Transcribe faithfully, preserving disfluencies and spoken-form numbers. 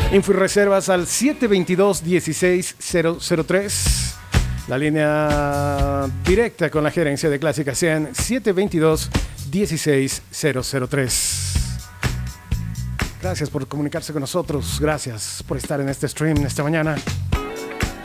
Info y reservas al siete dos dos, uno seis cero cero tres. La línea directa con la gerencia de Clásica cien, siete dos dos, uno seis cero cero tres. Gracias por comunicarse con nosotros. Gracias por estar en este stream esta mañana.